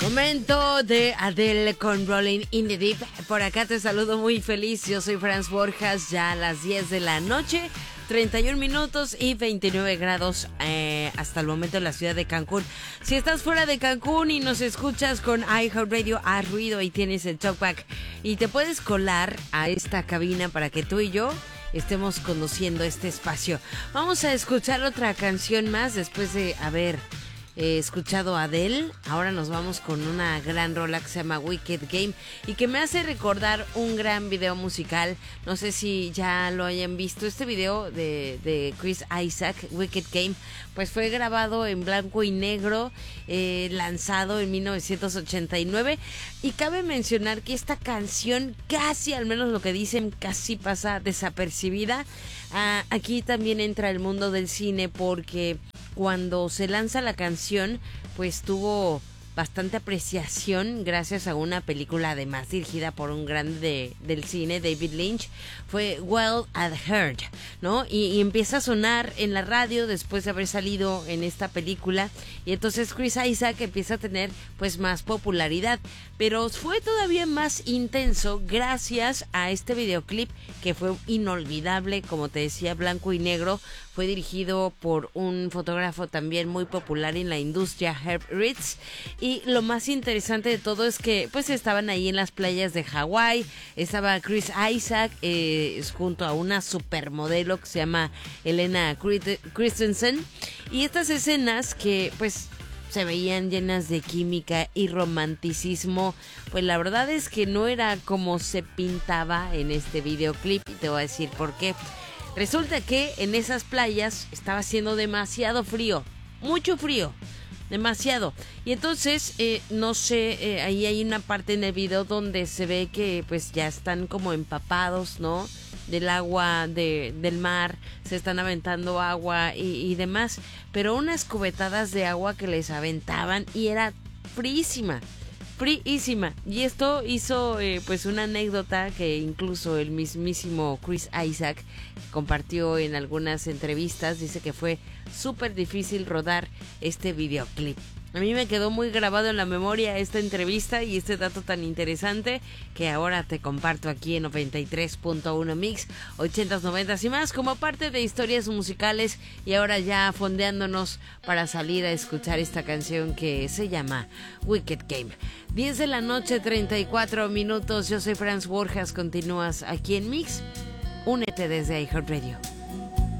Momento de Adele con Rolling in the Deep. Por acá te saludo muy feliz. Yo soy Franz Borjas, ya a las 10 de la noche, 31 minutos y 29 grados hasta el momento en la ciudad de Cancún. Si estás fuera de Cancún y nos escuchas con iHeartRadio, haz ruido y tienes el talkback y te puedes colar a esta cabina para que tú y yo estemos conduciendo este espacio. Vamos a escuchar otra canción más después de haber escuchado a Adele. Ahora nos vamos con una gran rola que se llama Wicked Game y que me hace recordar un gran video musical. No sé si ya lo hayan visto. Este video de Chris Isaak, Wicked Game, pues fue grabado en blanco y negro, lanzado en 1989, y cabe mencionar que esta canción casi, al menos lo que dicen, casi pasa desapercibida. Aquí también entra el mundo del cine, porque cuando se lanza la canción, pues tuvo bastante apreciación gracias a una película además dirigida por un grande del cine, David Lynch. Fue Wild at Heart, ¿no? Y empieza a sonar en la radio después de haber salido en esta película, y entonces Chris Isaak empieza a tener pues más popularidad, pero fue todavía más intenso gracias a este videoclip que fue inolvidable, como te decía, blanco y negro. Fue dirigido por un fotógrafo también muy popular en la industria, Herb Ritts. Y lo más interesante de todo es que pues estaban ahí en las playas de Hawái. Estaba Chris Isaak junto a una supermodelo que se llama Helena Christensen. Y estas escenas que pues se veían llenas de química y romanticismo, pues la verdad es que no era como se pintaba en este videoclip, y te voy a decir por qué. Resulta que en esas playas estaba haciendo demasiado frío, mucho frío, demasiado. Y entonces, no sé, ahí hay una parte en el video donde se ve que pues ya están como empapados, ¿no? Del agua, del mar, se están aventando agua y demás. Pero unas cubetadas de agua que les aventaban y era fríísima. Y esto hizo pues una anécdota que incluso el mismísimo Chris Isaak compartió en algunas entrevistas. Dice que fue súper difícil rodar este videoclip. A mí me quedó muy grabado en la memoria esta entrevista y este dato tan interesante que ahora te comparto aquí en 93.1 Mix, 80s, 90s y más, como parte de historias musicales. Y ahora ya fondeándonos para salir a escuchar esta canción que se llama Wicked Game. 10 de la noche, 34 minutos. Yo soy Franz Borjas. Continúas aquí en Mix. Únete desde iHeartRadio.